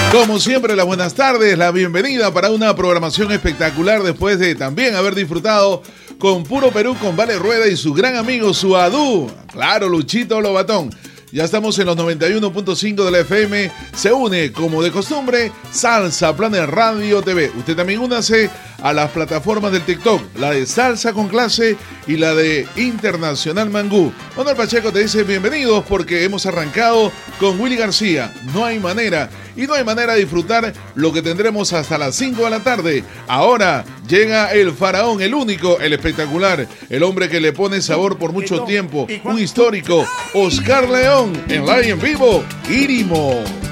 Como siempre, las buenas tardes, la bienvenida para una programación espectacular después de también haber disfrutado con Puro Perú con Vale Rueda y su gran amigo Suadú. Claro, Luchito Lobatón. Ya estamos en los 91.5 de la FM. Se une, como de costumbre, Salsa Planet Radio TV. Usted también únase a las plataformas del TikTok, la de Salsa con Clase y la de Internacional Mangú. Manuel Pacheco te dice bienvenidos porque hemos arrancado con Willy García. No hay manera. Y no hay manera de disfrutar lo que tendremos hasta las 5 de la tarde. Ahora llega el faraón, el único, el espectacular, el hombre que le pone sabor por mucho tiempo, un histórico, Oscar León, en live en vivo, Irimo.